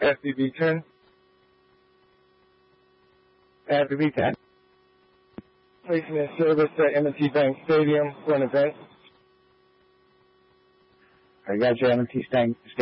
SCV-10. SCV-10. Placing in service at M&T Bank Stadium for an event. I got you, M&T Stadium.